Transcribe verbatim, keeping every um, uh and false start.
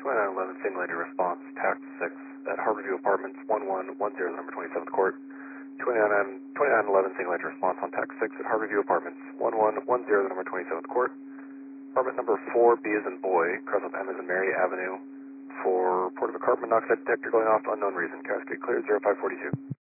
twenty-nine eleven simulated response, tax six at Harborview Apartments, one one one zero, number twenty-seventh Court. twenty-nine eleven simulated response on tax six at Harborview Apartments, one one one zero, number twenty-seventh Court. Apartment number four, B as in boy, cross up M as in Mary Avenue, for report of a carbon monoxide detector going off, unknown reason. Cascade cleared, zero five four two.